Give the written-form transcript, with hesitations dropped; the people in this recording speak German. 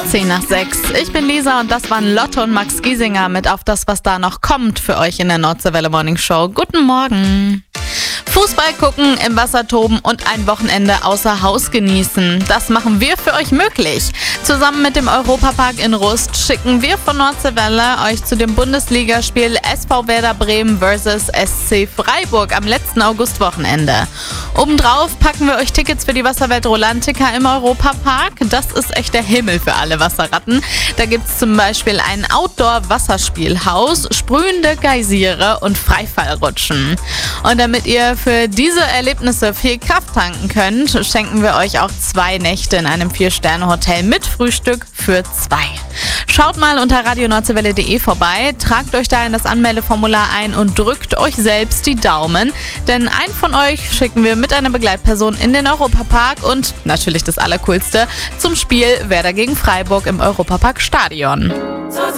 10:10. Ich bin Lisa und das waren Lotte und Max Giesinger mit Auf das, was da noch kommt für euch in der Nordseewelle Morning Show. Guten Morgen. Fußball gucken, im Wasser toben und ein Wochenende außer Haus genießen. Das machen wir für euch möglich. Zusammen mit dem Europapark in Rust schicken wir von Nordseewelle euch zu dem Bundesligaspiel SV Werder Bremen vs. SC Freiburg am letzten Augustwochenende. Obendrauf packen wir euch Tickets für die Wasserwelt Rolantica im Europapark. Das ist echt der Himmel für alle Wasserratten. Da gibt's zum Beispiel ein Outdoor-Wasserspielhaus, sprühende Geysire und Freifallrutschen. Und damit ihr für diese Erlebnisse viel Kraft tanken könnt, schenken wir euch auch 2 Nächte in einem 4-Sterne-Hotel mit Frühstück für 2. Schaut mal unter radionordsewelle.de vorbei, tragt euch da in das Anmeldeformular ein und drückt euch selbst die Daumen, denn einen von euch schicken wir mit einer Begleitperson in den Europapark und natürlich das Allercoolste zum Spiel Werder gegen Freiburg im Europapark Stadion.